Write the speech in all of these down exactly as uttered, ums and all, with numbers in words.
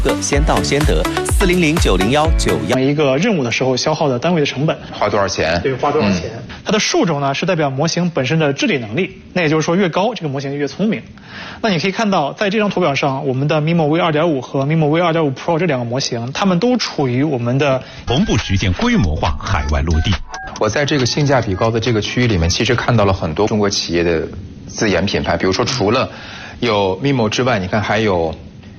个先到先得，四零零九零幺九幺。 每一个任务的时候消耗的单位的成本， 花多少钱？ 对，花多少钱？嗯、它的数轴呢是代表模型本身的治理能力，那也就是说越高，这个模型就越聪明。那你可以看到，在这张图表上，我们的 Mimo V 二点五 和 Mimo V 二点五 Pro 这两个模型，它们都处于我们的同步实现规模化海外落地。 我在这个性价比高的这个区域里面，其实看到了很多中国企业的自研品牌，比如说除了有 Mimo 之外，你看还有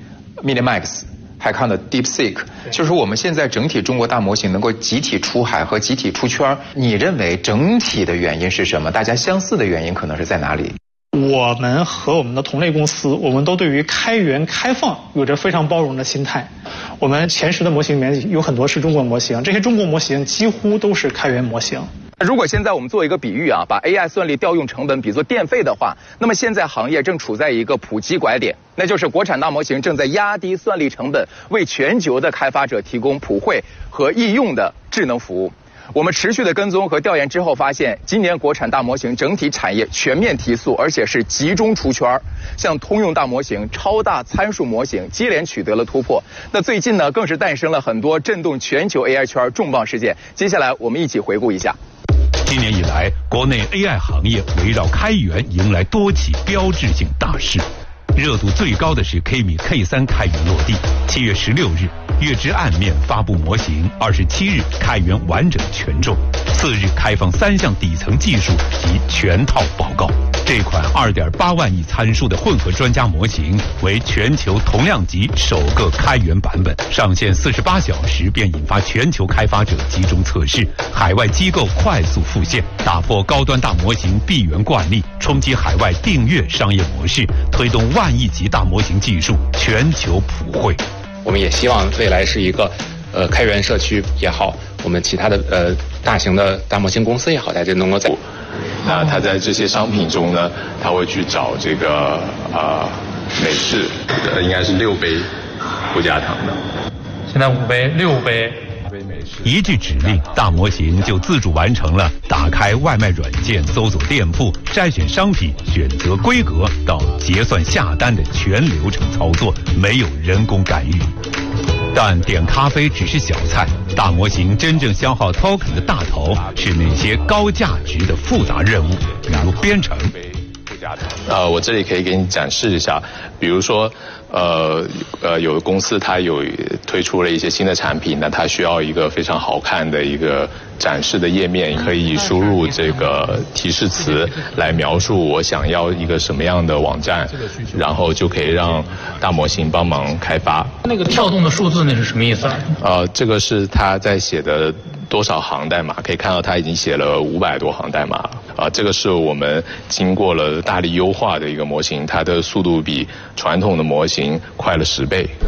MiniMax。还看到 DeepSeek， 就是我们现在整体中国大模型能够集体出海和集体出圈，你认为整体的原因是什么？大家相似的原因可能是在哪里？ 我们和我们的同类公司，我们都对于开源开放有着非常包容的心态。我们前十的模型里面有很多是中国模型，这些中国模型几乎都是开源模型。 如果现在我们做一个比喻啊，把 A I 算力调用成本比作电费的话，那么现在行业正处在一个普及拐点，那就是国产大模型正在压低算力成本，为全球的开发者提供普惠和易用的智能服务。我们持续的跟踪和调研之后发现，今年国产大模型整体产业全面提速，而且是集中出圈。像通用大模型、超大参数模型接连取得了突破。那最近呢，更是诞生了很多震动全球 A I 圈重磅事件。接下来我们一起回顾一下。 今年以来，国内 A I 行业围绕开源迎来多起标志性大事。热度最高的是 K 米 K 三 开源落地，七月十六日，月之暗面发布模型，二十七日开源完整权重，次日开放三项底层技术及全套报告。这款 二点八万亿参数的混合专家模型为全球同量级首个开源版本，上线四十八小时便引发全球开发者集中测试，海外机构快速复现，打破高端大模型闭源惯例，冲击海外订阅商业模式，推动万亿级大模型技术全球普惠。 我们也希望未来是一个呃开源社区也好，我们其他的呃大型的大模型公司也好，大家能够在。 那他在这些商品中呢，他会去找这个呃美式，呃应该是六杯不加糖的。 现在五杯、六杯。 一句指令，大模型就自主完成了打开外卖软件、搜索店铺、筛选商品、选择规格到结算下单的全流程操作，没有人工干预。但点咖啡只是小菜，大模型真正消耗 token 的大头是那些高价值的复杂任务，比如编程。 呃，我这里可以给你展示一下，比如说，呃呃，有的公司它有推出了一些新的产品，那它需要一个非常好看的一个展示的页面，可以输入这个提示词来描述我想要一个什么样的网站，然后就可以让大模型帮忙开发。 那个跳动的数字那是什么意思啊？ 呃，这个是他在写的多少行代码，可以看到他已经写了五百多行代码。啊、呃，这个是我们经过了大力优化的一个模型，它的速度比传统的模型快了十倍。